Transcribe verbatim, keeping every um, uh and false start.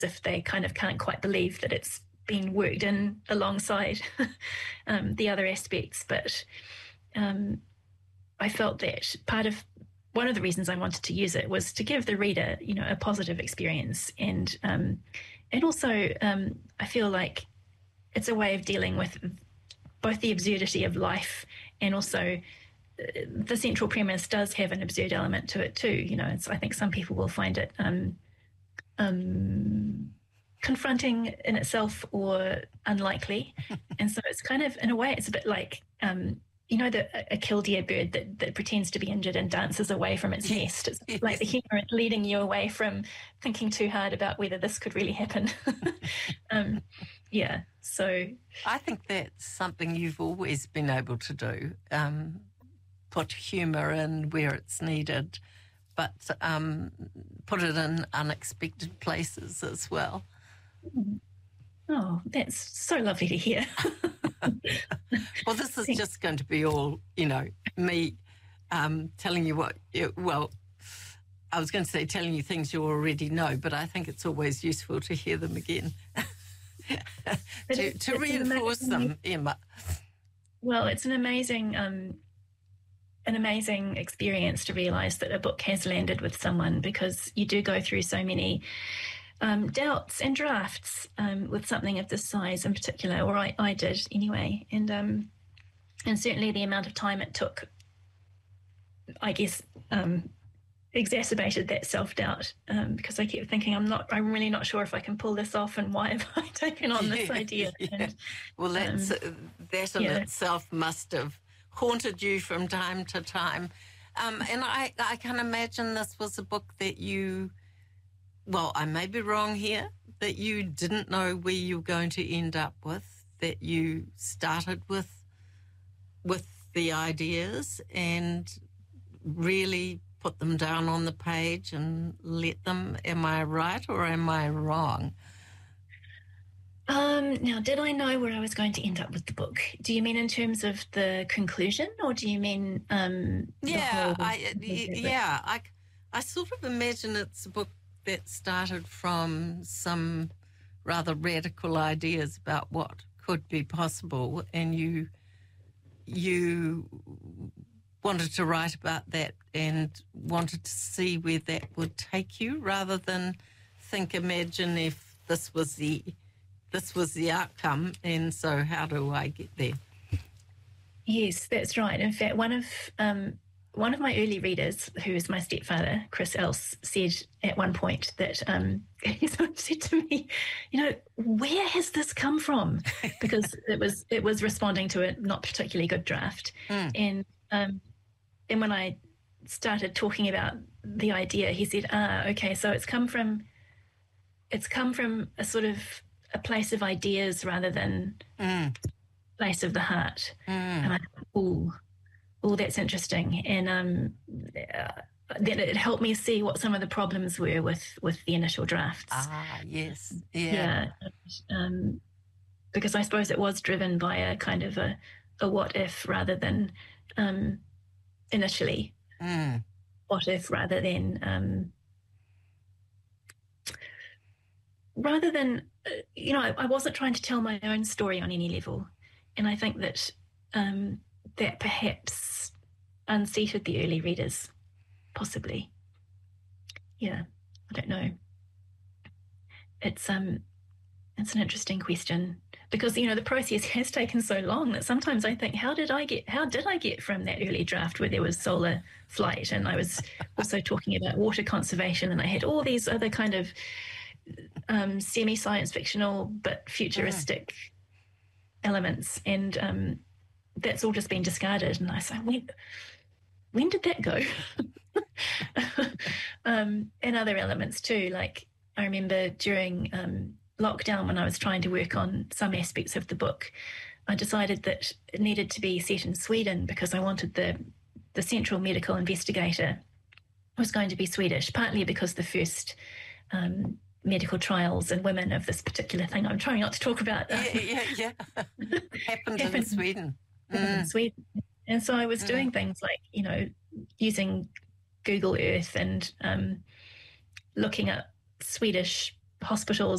if they kind of can't quite believe that it's been worked in alongside um, the other aspects. But um, I felt that part of one of the reasons I wanted to use it was to give the reader, you know, a positive experience, and um, and also um, I feel like it's a way of dealing with both the absurdity of life and also the central premise does have an absurd element to it too. You know, it's, I think some people will find it um, um, confronting in itself or unlikely. And so it's kind of, in a way, it's a bit like, um, you know, the, a killdeer bird that, that pretends to be injured and dances away from its nest. It's Yes. like the humour leading you away from thinking too hard about whether this could really happen. um, yeah, so... I think that's something you've always been able to do. Um, put humour in where it's needed, but um, put it in unexpected places as well. Oh, that's so lovely to hear. Well, this is just going to be all, you know, me um, telling you what, you, well, I was going to say telling you things you already know, but I think it's always useful to hear them again, to, to reinforce them, Emma. Well, it's an amazing... Um, an amazing experience to realise that a book has landed with someone, because you do go through so many um, doubts and drafts um, with something of this size in particular, or I, I did anyway. And um, and certainly the amount of time it took, I guess, um, exacerbated that self-doubt, um, because I kept thinking, I'm not, I'm really not sure if I can pull this off, and why have I taken on this yeah, idea? Yeah. And, well, that's, um, uh, that in yeah. itself must have haunted you from time to time. Um, and I, I can imagine this was a book that you, well, I may be wrong here, that you didn't know where you were going to end up with, that you started with, with the ideas and really put them down on the page and let them. Am I right or am I wrong? Um, now, did I know where I was going to end up with the book? Do you mean in terms of the conclusion, or do you mean um, the yeah, whole, I, yeah, I, I sort of imagine it's a book that started from some rather radical ideas about what could be possible, and you you wanted to write about that and wanted to see where that would take you, rather than think, imagine if this was the this was the outcome, and so how do I get there? Yes, that's right. In fact, one of um, one of my early readers, who is my stepfather, Chris Else, said at one point that um, he sort of said to me, "You know, where has this come from?" Because it was it was responding to a not particularly good draft, Mm. and um, and when I started talking about the idea, he said, "Ah, okay, so it's come from it's come from a sort of a place of ideas rather than Mm. place of the heart." Mm. And I thought, oh, oh, that's interesting. And um, uh, then it helped me see what some of the problems were with, with the initial drafts. Ah, yes, yeah. Yeah. Um, because I suppose it was driven by a kind of a, a what if rather than um, initially. Mm. What if rather than um, rather than, uh, you know, I, I wasn't trying to tell my own story on any level. And I think that um, that perhaps unseated the early readers, possibly. Yeah, I don't know. It's um, it's an interesting question because, you know, the process has taken so long that sometimes I think, how did I get, how did I get from that early draft where there was solar flight and I was also talking about water conservation and I had all these other kind of um, semi-science fictional but futuristic mm. elements, and um, that's all just been discarded. And I say, when, when did that go? um, and other elements too, like I remember during um, lockdown when I was trying to work on some aspects of the book, I decided that it needed to be set in Sweden because I wanted the the central medical investigator was going to be Swedish, partly because the first um, medical trials in women of this particular thing I'm trying not to talk about. Yeah, yeah, yeah. happened, happened in Sweden. Happened mm. in Sweden. And so I was mm. doing things like, you know, using Google Earth and um, looking at Swedish hospitals